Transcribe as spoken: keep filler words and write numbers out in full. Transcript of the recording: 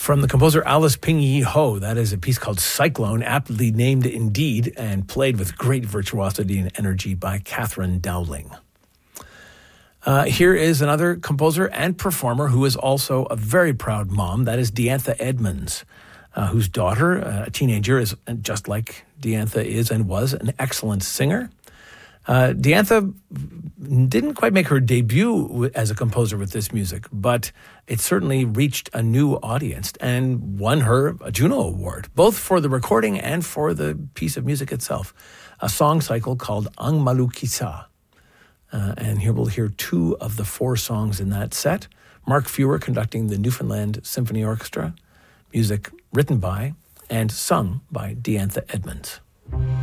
From the composer Alice Ping Yi Ho, that is a piece called Cyclone, aptly named indeed, and played with great virtuosity and energy by Catherine Dowling. Uh, here is another composer and performer who is also a very proud mom. That is Diantha Edmonds, uh, whose daughter, uh, a teenager, is just like Diantha is and was an excellent singer. Uh, Diantha didn't quite make her debut as a composer with this music, but it certainly reached a new audience and won her a Juno Award, both for the recording and for the piece of music itself, a song cycle called Ang Malu Kisa. Uh, and here we'll hear two of the four songs in that set. Mark Fewer conducting the Newfoundland Symphony Orchestra, music written by and sung by Diantha Edmonds.